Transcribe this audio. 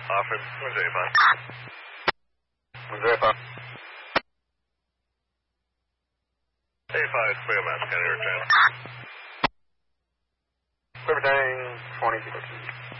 Offered. Where's A5? Where's A5? A5, Clear Mass, County return. Clear returning 20 people.